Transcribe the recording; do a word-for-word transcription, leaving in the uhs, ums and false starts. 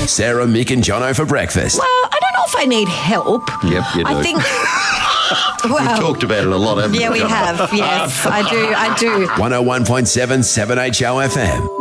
Sarah, Mick and Jono for breakfast. Well, I don't know if I need help. Yep, you do. I think... well, We've talked about it a lot, haven't we? yeah, we have. Yes, I do. I do. one oh one point seven, seven H O F M.